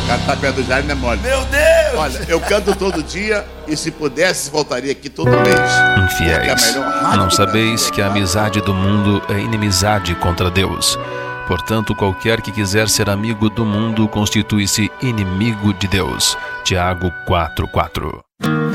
Cantar perto do Jair não é mole. Meu Deus! Olha, eu canto todo dia e se pudesse, voltaria aqui todo mês. Infiéis, não sabeis que a amizade do mundo é inimizade contra Deus. Portanto, qualquer que quiser ser amigo do mundo constitui-se inimigo de Deus. Tiago 4:4.